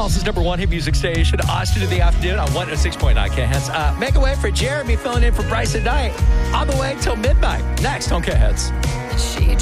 Tulsa's #1 hit music station, Austin in the afternoon on 106.9 KHETZ. Make a way for Jeremy filling in for Bryson Knight. On the way till midnight. Next on KHETZ. She